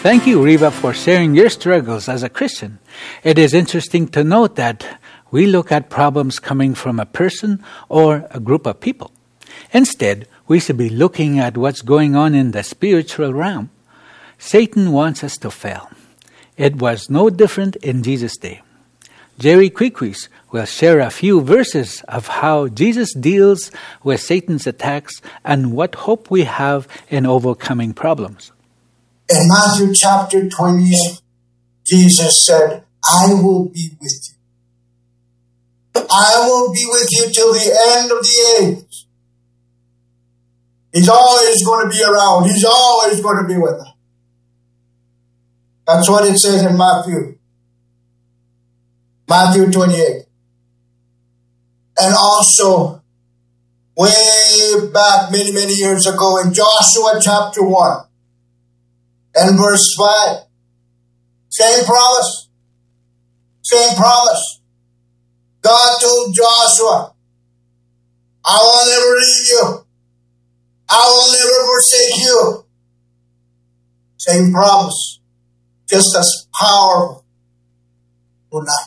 Thank you, Reva, for sharing your struggles as a Christian. It is interesting to note that we look at problems coming from a person or a group of people. Instead, we should be looking at what's going on in the spiritual realm. Satan wants us to fail. It was no different in Jesus' day. Jerry Quickwis will share a few verses of how Jesus deals with Satan's attacks and what hope we have in overcoming problems. In Matthew chapter 28, Jesus said, I will be with you. I will be with you till the end of the age. He's always going to be around. He's always going to be with us. That's what it says in Matthew 28. And also, way back many, many years ago in Joshua chapter 1 and verse 5, same promise. Same promise. God told Joshua, I will never leave you. I will never forsake you. Same promise. Just as powerful tonight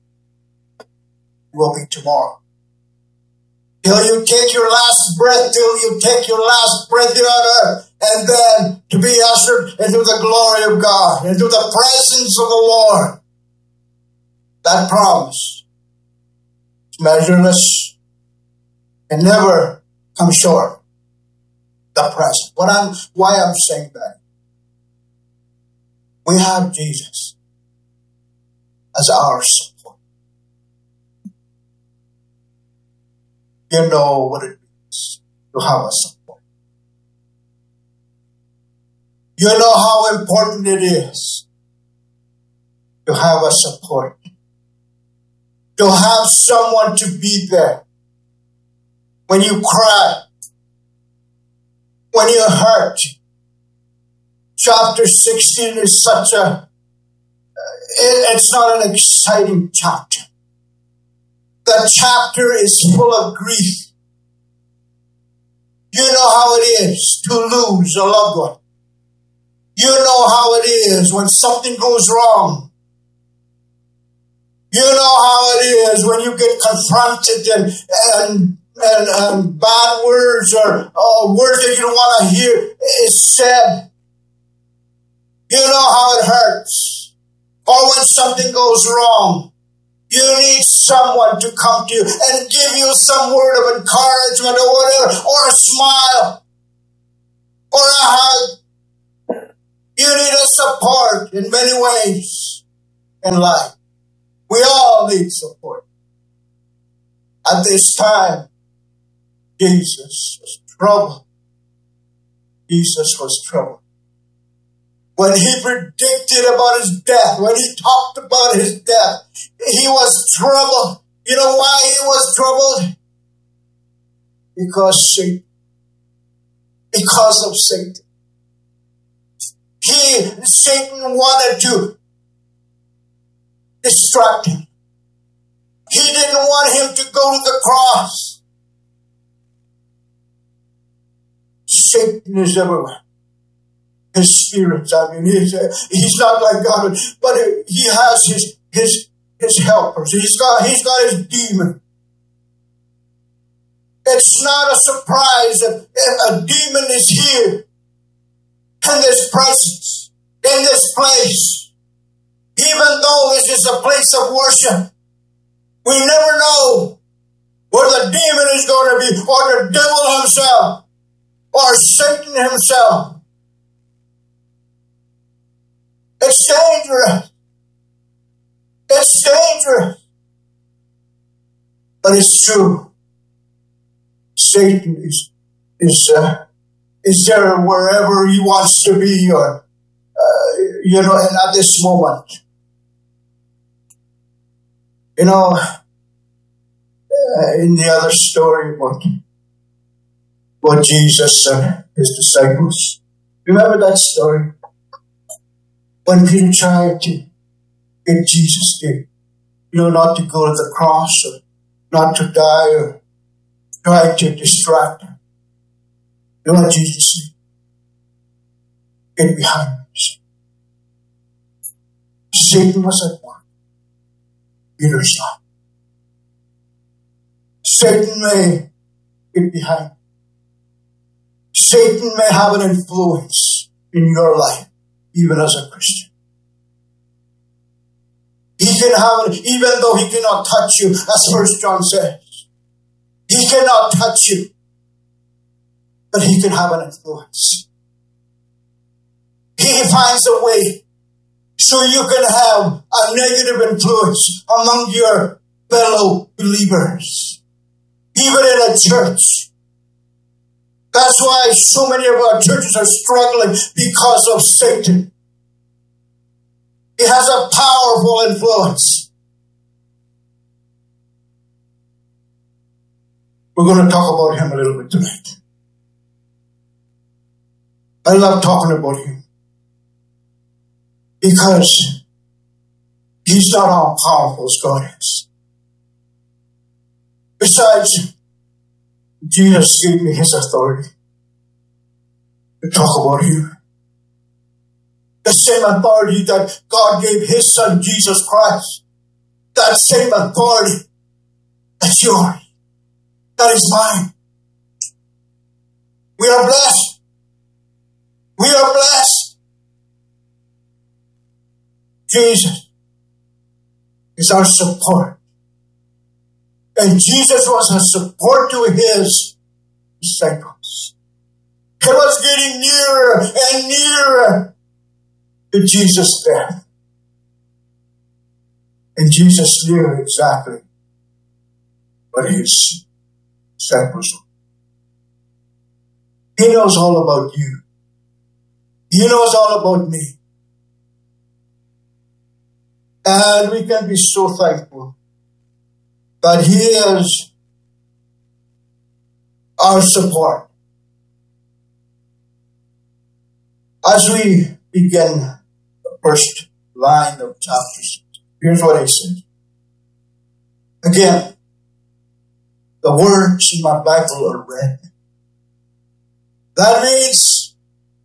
will be tomorrow. Till you take your last breath, here on earth, and then to be ushered into the glory of God, into the presence of the Lord. That promise is measureless and never come short. The present. Why I'm saying that? We have Jesus as our support. You know what it means to have a support. You know how important it is to have a support. To have someone to be there when you cry, when you hurt. Chapter 16 is it's not an exciting chapter. The chapter is full of grief. You know how it is to lose a loved one. You know how it is when something goes wrong. You know how it is when you get confronted and bad words or words that you don't want to hear is said. You know how it hurts. Or when something goes wrong, you need someone to come to you and give you some word of encouragement or whatever, or a smile, or a hug. You need a support in many ways in life. We all need support. At this time, Jesus was troubled. Jesus was troubled. When he predicted about his death, when he talked about his death, he was troubled. You know why he was troubled? Because of Satan. Satan wanted to distract him. He didn't want him to go to the cross. Satan is everywhere. His spirits, he's not like God, but he has his helpers. He's got his demon. It's not a surprise that a demon is here in this presence, in this place. Even though this is a place of worship, we never know where the demon is going to be, or the devil himself, or Satan himself. It's dangerous. It's dangerous. But it's true. Satan is there wherever he wants to be, or and at this moment. In the other story about Jesus and his disciples. Remember that story? When Peter tried to get Jesus to, not to go to the cross or not to die or tried to distract him. You know what Jesus said? Get behind me. Satan was at work. Peter's not. Satan may get behind. Satan may have an influence in your life, even as a Christian. He can have it, even though he cannot touch you, as 1 John says. He cannot touch you, but he can have an influence. He finds a way so you can have a negative influence among your fellow believers, even in a church. That's why so many of our churches are struggling, because of Satan. He has a powerful influence. We're going to talk about him a little bit tonight. I love talking about him because he's not all powerful as God is. Besides, Jesus gave me his authority to talk about him. The same authority that God gave his son, Jesus Christ. That same authority. That's yours. That is mine. We are blessed. We are blessed. Jesus is our support. And Jesus was a support to his disciples. He was getting nearer and nearer to Jesus' death. And Jesus knew exactly what his disciples were. He knows all about you. He knows all about me. And we can be so thankful that he is our support. As we begin the first line of chapter 6, here's what he says. Again, the words in my Bible are red. That means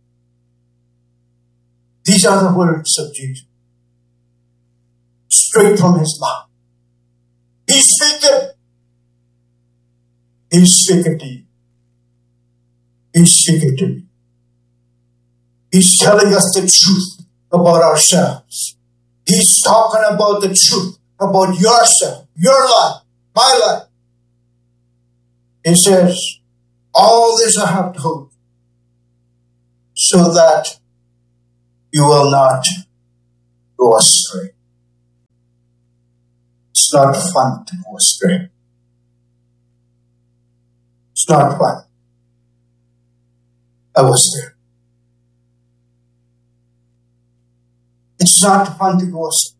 these are the words of Jesus, straight from his mouth. He's speaking. He's speaking to you. He's speaking to me. He's telling us the truth about ourselves. He's talking about the truth about yourself, your life, my life. He says, all this I have told you so that you will not go astray. It's not fun to go astray. It's not fun. I was there. It's not fun to go astray.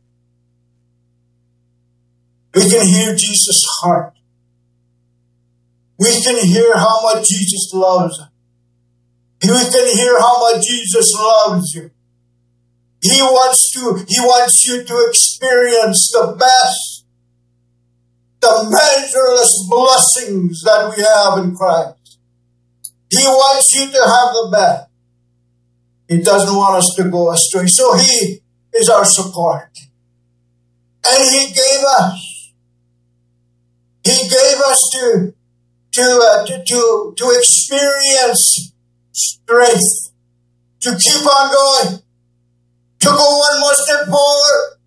We can hear Jesus' heart. We can hear how much Jesus loves us. We can hear how much Jesus loves you. He wants you to experience the best, the measureless blessings that we have in Christ. He wants you to have the best. He doesn't want us to go astray. So he is our support. And he gave us to experience strength, to keep on going, to go one more step forward.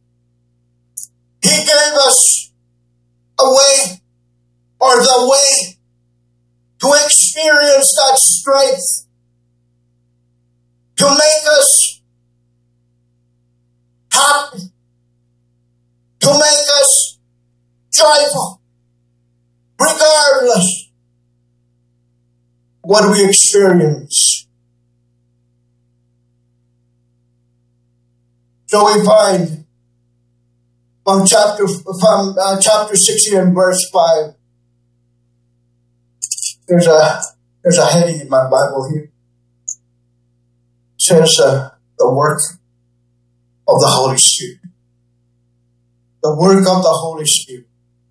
He gave us a way, or the way, to experience that strength, to make us happy, to make us joyful, regardless what we experience. So we find from chapter 16 and verse 5, there's a heading in my Bible here. It says the work of the Holy Spirit. The work of the Holy Spirit.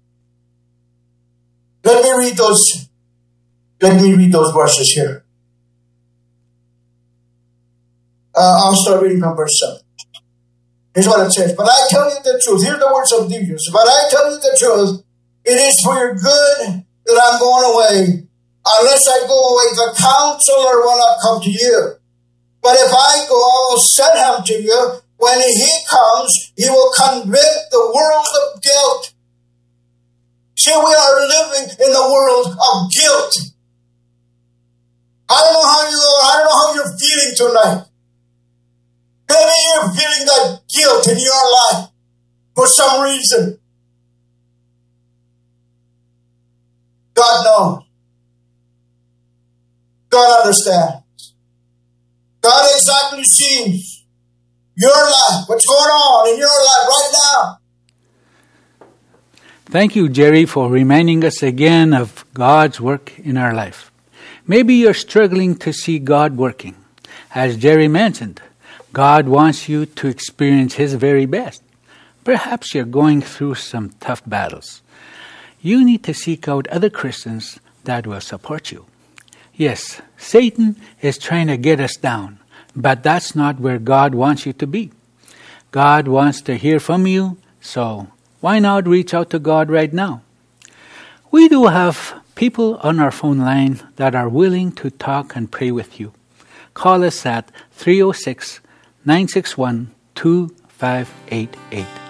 Let me read those verses here. I'll start reading from verse 7. Here's what it says. But I tell you the truth. Here's the words of Jesus. But I tell you the truth. It is for your good that I'm going away. Unless I go away, the counselor will not come to you. But if I go, I will send him to you. When he comes, he will convict the world of guilt. See, we are living in the world of guilt. I don't know how you're feeling tonight. Maybe you're feeling that guilt in your life for some reason. God knows. God understands. God exactly sees your life, what's going on in your life right now. Thank you, Jerry, for reminding us again of God's work in our life. Maybe you're struggling to see God working. As Jerry mentioned, God wants you to experience His very best. Perhaps you're going through some tough battles. You need to seek out other Christians that will support you. Yes, Satan is trying to get us down, but that's not where God wants you to be. God wants to hear from you, so why not reach out to God right now? We do have people on our phone line that are willing to talk and pray with you. Call us at 306-961-2588.